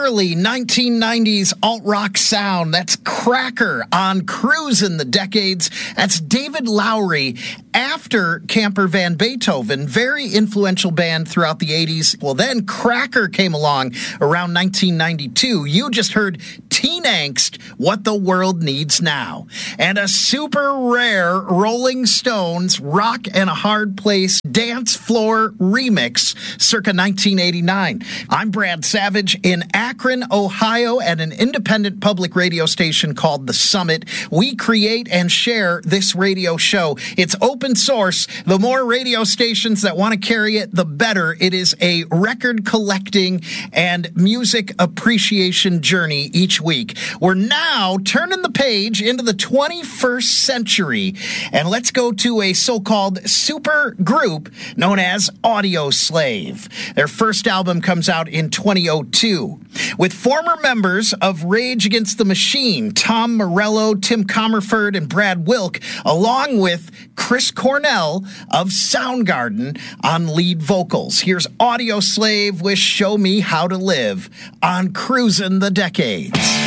early 1990s alt-rock sound. That's Cracker on Cruisin' the Decades. That's David Lowery after Camper Van Beethoven, very influential band throughout the 80s. Well, then Cracker came along around 1992. You just heard Teen Angst, What the World Needs Now. And a super rare Rolling Stones Rock and a Hard Place Dance Floor remix circa 1989. I'm Brad Savage in Akron, Ohio, at an independent public radio station called The Summit. We create and share this radio show. It's open source. The more radio stations that want to carry it, the better. It is a record collecting and music appreciation journey each week. We're now turning the page into the 21st century, and let's go to a so-called super group known as Audioslave. Their first album comes out in 2002. With former members of Rage Against the Machine, Tom Morello, Tim Comerford, and Brad Wilk, along with Chris Cornell of Soundgarden on lead vocals. Here's Audioslave with Show Me How to Live on Cruisin' the Decades.